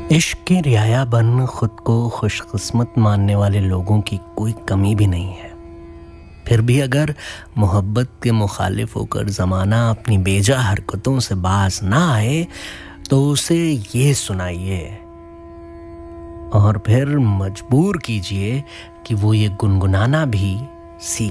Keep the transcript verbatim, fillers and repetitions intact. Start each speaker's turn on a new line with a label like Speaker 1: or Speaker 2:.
Speaker 1: इश्क की रियाया बन खुद को खुशकिस्मत मानने वाले लोगों की कोई कमी भी नहीं है। फिर भी अगर मोहब्बत के मुखालिफ होकर ज़माना अपनी बेजा हरकतों से बाज ना आए तो उसे ये सुनाइए और फिर मजबूर कीजिए कि वो ये गुनगुनाना भी सीखे।